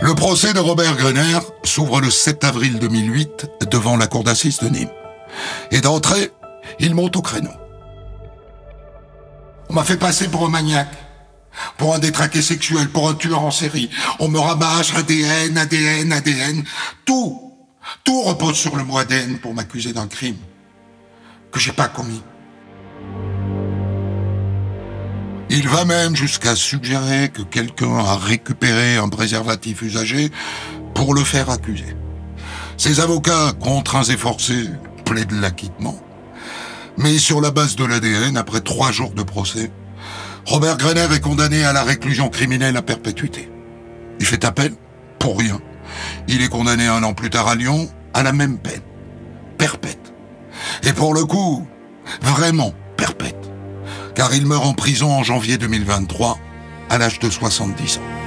Le procès de Robert Grener s'ouvre le 7 avril 2008 devant la cour d'assises de Nîmes. Et d'entrée, il monte au créneau. On m'a fait passer pour un maniaque, pour un détraqué sexuel, pour un tueur en série. On me rabâche ADN. Tout repose sur le mot ADN pour m'accuser d'un crime que j'ai pas commis. Il va même jusqu'à suggérer que quelqu'un a récupéré un préservatif usagé pour le faire accuser. Ses avocats, contraints et forcés, plaident l'acquittement. Mais sur la base de l'ADN, après 3 jours de procès, Robert Grener est condamné à la réclusion criminelle à perpétuité. Il fait appel pour rien. Il est condamné 1 an plus tard à Lyon à la même peine. Perpète. Et pour le coup, vraiment perpète. Car il meurt en prison en janvier 2023, à l'âge de 70 ans.